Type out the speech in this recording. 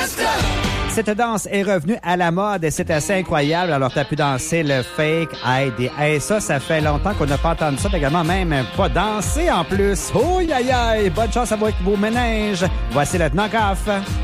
Cette danse est revenue à la mode et c'est assez incroyable. Alors, t'as pu danser le fake ID. Hey, ça fait longtemps qu'on n'a pas entendu ça. T'as également même pas dansé en plus. Oh, aïe, aïe. Bonne chance à vous avec vos méninges. Voici le knock-off.